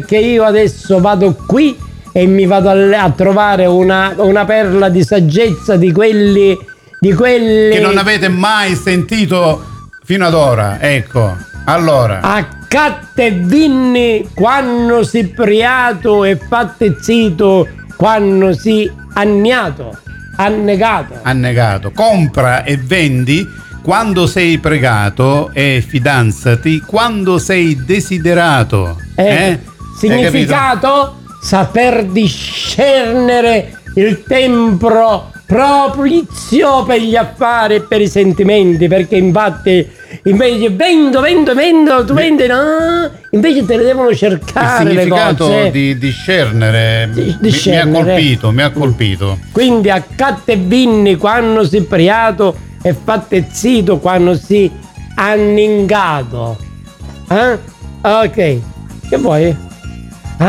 che io adesso vado qui e mi vado a trovare una perla di saggezza di quelli che non avete mai sentito fino ad ora, ecco. Allora, accatte vinni quando si priato e fatte zito quando si annegato. Compra e vendi quando sei pregato e fidanzati quando sei desiderato. Significato? Saper discernere il tempo propizio per gli affari e per i sentimenti, perché infatti invece vendo, tu vendi, no, invece te le devono cercare le cose. Il significato di discernere mi ha colpito. Quindi accatte e vinni quando si priato e fatte zito quando si anningato. Ok, che vuoi?